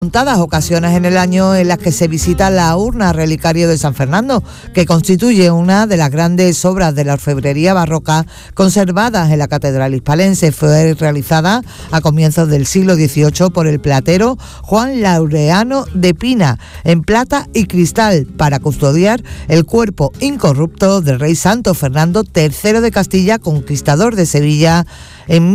Contadas ocasiones en el año en las que se visita la urna relicario de San Fernando, que constituye una de las grandes obras de la orfebrería barroca conservadas en la Catedral Hispalense. Fue realizada a comienzos del siglo XVIII por el platero Juan Laureano de Pina, en plata y cristal, para custodiar el cuerpo incorrupto del rey Santo Fernando III de Castilla, conquistador de Sevilla en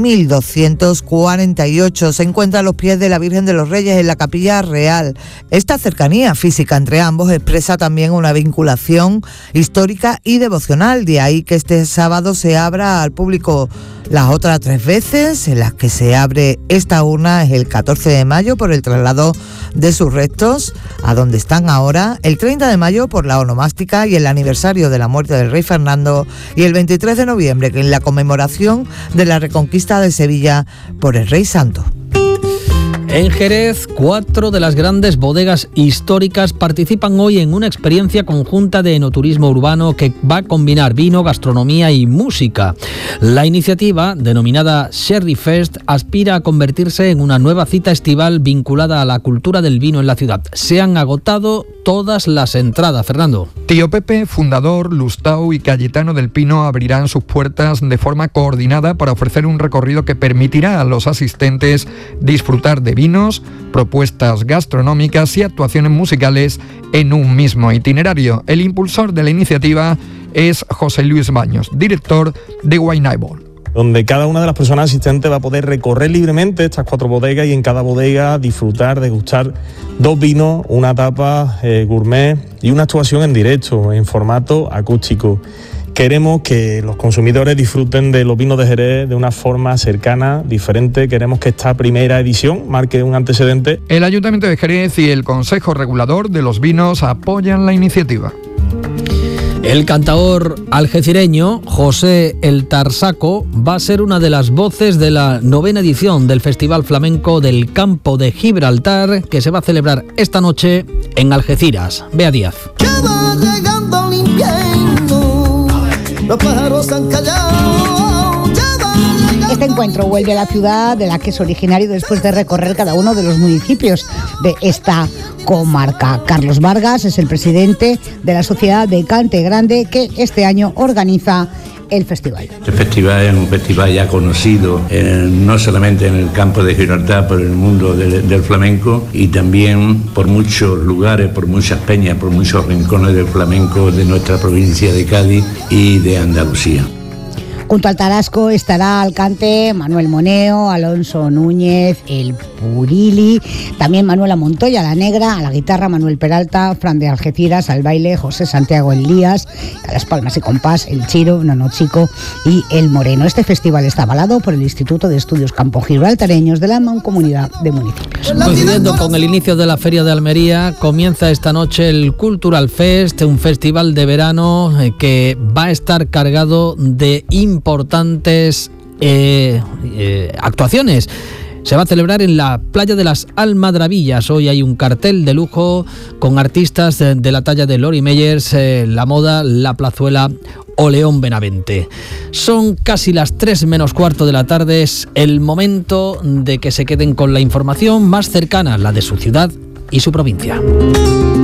1248. Se encuentra a los pies de la Virgen de los Reyes en la Capilla Real. Esta cercanía física entre ambos expresa también una vinculación histórica y devocional, de ahí que este sábado se abra al público. Las otras 3 veces en las que se abre esta urna es el 14 de mayo por el traslado de sus restos a donde están ahora, el 30 de mayo por la onomástica y el aniversario de la muerte del rey Fernando, y el 23 de noviembre en la conmemoración de la reconquista de Sevilla por el rey Santo. En Jerez, 4 de las grandes bodegas históricas participan hoy en una experiencia conjunta de enoturismo urbano que va a combinar vino, gastronomía y música. La iniciativa, denominada Sherry Fest, aspira a convertirse en una nueva cita estival vinculada a la cultura del vino en la ciudad. Se han agotado todas las entradas, Fernando. Tío Pepe, fundador, Lustau y Cayetano del Pino abrirán sus puertas de forma coordinada para ofrecer un recorrido que permitirá a los asistentes disfrutar de vinos, propuestas gastronómicas y actuaciones musicales en un mismo itinerario. El impulsor de la iniciativa es José Luis Baños, director de Wine Eyeball, donde cada una de las personas asistentes va a poder recorrer libremente estas 4 bodegas y en cada bodega disfrutar, degustar 2 vinos, una tapa gourmet y una actuación en directo, en formato acústico. Queremos que los consumidores disfruten de los vinos de Jerez de una forma cercana, diferente. Queremos que esta primera edición marque un antecedente. El Ayuntamiento de Jerez y el Consejo Regulador de los Vinos apoyan la iniciativa. El cantaor algecireño José El Tarsaco va a ser una de las voces de la 9ª edición del Festival Flamenco del Campo de Gibraltar, que se va a celebrar esta noche en Algeciras. Bea Díaz. Los pájaros han callado. Este encuentro vuelve a la ciudad de la que es originario después de recorrer cada uno de los municipios de esta comarca. Carlos Vargas es el presidente de la Sociedad de Cante Grande, que este año organiza el festival. Este festival es un festival ya conocido, no solamente en el campo de Gibraltar, por el mundo del flamenco, y también por muchos lugares, por muchas peñas, por muchos rincones del flamenco de nuestra provincia de Cádiz y de Andalucía. Junto al Tarasco estará al cante Manuel Moneo, Alonso Núñez, el Purili, también Manuela Montoya, la negra, a la guitarra Manuel Peralta, Fran de Algeciras, al baile José Santiago Elías, a las palmas y compás el Chiro, Nono Chico y el Moreno. Este festival está avalado por el Instituto de Estudios Campo Gibraltareños de la Mancomunidad de Municipios. Coincidiendo con el inicio de la Feria de Almería, comienza esta noche el Cultural Fest, un festival de verano que va a estar cargado de importantes actuaciones. Se va a celebrar en la playa de las Almadrabillas. Hoy hay un cartel de lujo con artistas de la talla de Lori Meyers, La Moda, La Plazuela o León Benavente. Son casi las 3:15 de la tarde. Es el momento de que se queden con la información más cercana, la de su ciudad y su provincia.